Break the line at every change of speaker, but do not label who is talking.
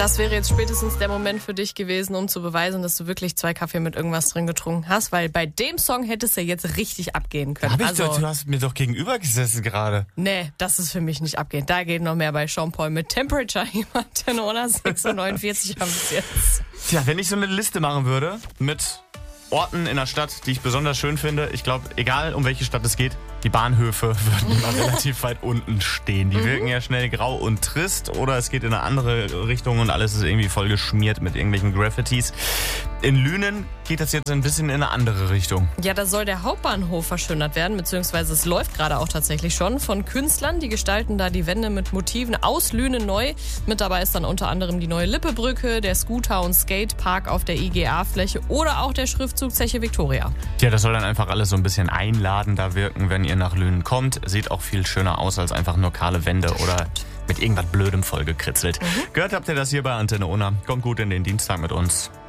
Das wäre jetzt spätestens der Moment für dich gewesen, um zu beweisen, dass du wirklich 2 Kaffee mit irgendwas drin getrunken hast, weil bei dem Song hättest du jetzt richtig abgehen können.
Du hast mir doch gegenüber gesessen gerade.
Nee, das ist für mich nicht abgehen. Da geht noch mehr bei Sean Paul mit Temperature. Antenne Ona 6:49 haben wir es jetzt.
Tja, wenn ich so eine Liste machen würde mit Orten in der Stadt, die ich besonders schön finde, ich glaube, egal um welche Stadt es geht, die Bahnhöfe würden immer relativ weit unten stehen. Die wirken ja schnell grau und trist oder es geht in eine andere Richtung und alles ist irgendwie voll geschmiert mit irgendwelchen Graffitis. In Lünen geht das jetzt ein bisschen in eine andere Richtung.
Ja, da soll der Hauptbahnhof verschönert werden, beziehungsweise es läuft gerade auch tatsächlich schon von Künstlern. Die gestalten da die Wände mit Motiven aus Lünen neu. Mit dabei ist dann unter anderem die neue Lippebrücke, der Scooter- und Skatepark auf der IGA-Fläche oder auch der Schriftzug Zeche Victoria.
Ja, das soll dann einfach alles so ein bisschen einladender wirken, wenn ihr nach Lünen kommt. Sieht auch viel schöner aus als einfach nur kahle Wände oder mit irgendwas Blödem vollgekritzelt. Gehört habt ihr das hier bei Antenne Ona. Kommt gut in den Dienstag mit uns.